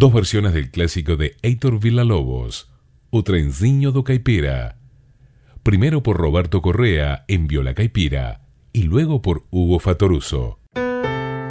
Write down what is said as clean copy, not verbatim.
Dos versiones del clásico de Heitor Villa-Lobos, O Trenzinho do Caipira. Primero por Roberto Correa en viola caipira y luego por Hugo Fatoruso.